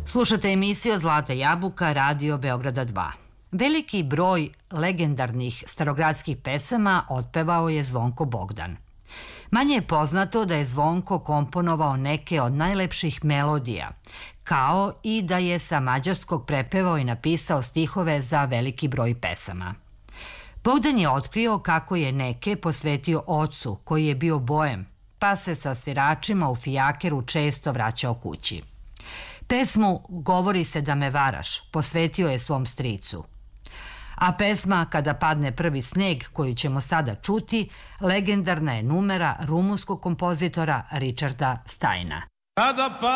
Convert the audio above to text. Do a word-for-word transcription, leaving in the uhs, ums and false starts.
Slušate emisiju Zlata jabuka, Radio Beograda dva. Veliki broj legendarnih starogradskih pesama otpevao je Zvonko Bogdan. Manje je poznato da je Zvonko komponovao neke od najlepših melodija, kao i da je sa mađarskog prepevao i napisao stihove za veliki broj pesama. Bogdan je otkrio kako je neke posvetio ocu, koji je bio bojem, pa se sa sviračima u fijakeru često vraćao kući. Pesmu Govori se da me varaš posvetio je svom stricu. A pesma Kada padne prvi sneg, koju ćemo sada čuti, legendarna je numera rumunskog kompozitora Richarda Steina. Kada